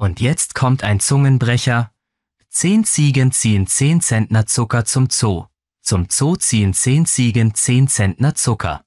Und jetzt kommt ein Zungenbrecher. 10 Ziegen ziehen 10 Zentner Zucker zum Zoo. Zum Zoo ziehen 10 Ziegen 10 Zentner Zucker.